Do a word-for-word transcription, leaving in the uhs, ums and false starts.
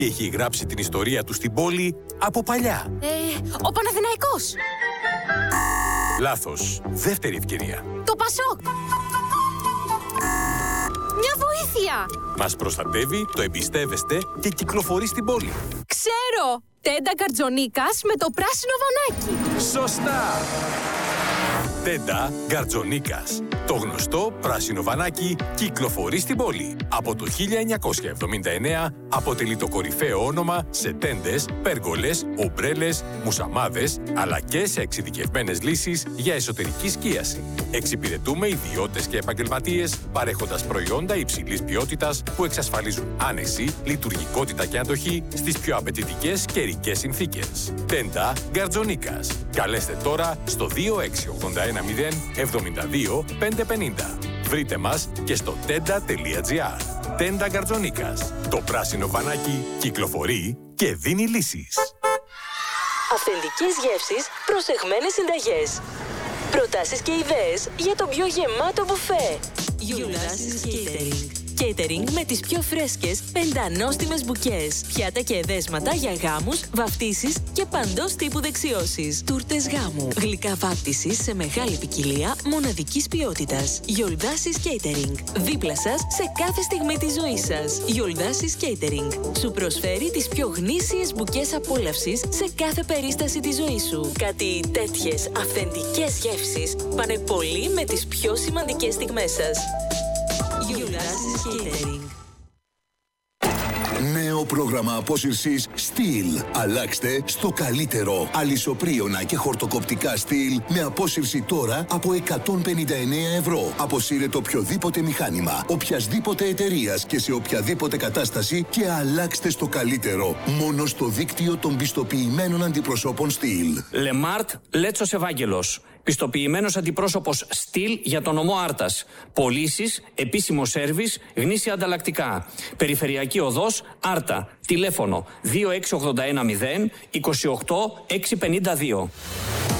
και έχει γράψει την ιστορία του στην πόλη από παλιά. Ε, ο Παναθηναϊκός. Λάθος. Δεύτερη ευκαιρία. Το Πασόκ. Μια βοήθεια. Μας προστατεύει, το εμπιστεύεστε και κυκλοφορεί στην πόλη. Ξέρω! Τέντα Γκαρτζονίκας με το πράσινο βανάκι. Σωστά! Τέντα Γκαρτζονίκας. Το γνωστό πράσινο βανάκι κυκλοφορεί στην πόλη. Από το χίλια εννιακόσια εβδομήντα εννέα αποτελεί το κορυφαίο όνομα σε τέντες, πέργολες, ομπρέλες, μουσαμάδες, αλλά και σε εξειδικευμένες λύσεις για εσωτερική σκίαση. Εξυπηρετούμε ιδιώτες και επαγγελματίες, παρέχοντας προϊόντα υψηλής ποιότητας που εξασφαλίζουν άνεση, λειτουργικότητα και αντοχή στις πιο απαιτητικές καιρικές συνθήκες. Τέντα Γκαρτζονίκας. Καλέστε τώρα στο δύο έξι ογδόντα ένα μηδέν εβδομήντα δύο πεντακόσια πενήντα. Βρείτε μας και στο τέντα τελεία τζι άρ. Τέντα Γκαρτζονίκας. Το πράσινο βανάκι κυκλοφορεί και δίνει λύσεις. Αυθεντικές γεύσεις, προσεγμένες συνταγές. Προτάσεις και ιδέες για το πιο γεμάτο μπουφέ. Γιουλάσης Catering. Catering με τις πιο φρέσκες πεντανόστιμες μπουκές. Πιάτα και εδέσματα για γάμους, βαφτίσεις και παντός τύπου δεξιώσεις. Τούρτες γάμου. Γλυκά βάπτισης σε μεγάλη ποικιλία μοναδικής ποιότητας. Γιολδάσης Catering. Δίπλα σας σε κάθε στιγμή της ζωής σας. Γιολδάσης Catering. Σου προσφέρει τις πιο γνήσιες μπουκές απόλαυσης σε κάθε περίσταση της ζωής σου. Κάτι τέτοιες αυθεντικές γεύσεις πάνε πολύ με τις πιο σημαντικές στιγμές σας. Γιουλάσης Catering. Νέο πρόγραμμα απόσυρσης Steel. Αλλάξτε στο καλύτερο. Αλυσοπρίωνα και χορτοκοπτικά Steel με απόσυρση τώρα από εκατόν πενήντα εννέα ευρώ. Αποσύρετε οποιοδήποτε μηχάνημα, οποιασδήποτε εταιρείας και σε οποιαδήποτε κατάσταση και αλλάξτε στο καλύτερο. Μόνο στο δίκτυο των πιστοποιημένων αντιπροσώπων Steel. Λεμάρτ Λέτσος Ευάγγελος. Πιστοποιημένος αντιπρόσωπος Στυλ για τον νομό Άρτας. Πωλήσεις, επίσημο σέρβις, γνήσια ανταλλακτικά. Περιφερειακή οδός Άρτα. Τηλέφωνο δύο έξι ογδόντα ένα μηδέν είκοσι οκτώ εξακόσια πενήντα δύο.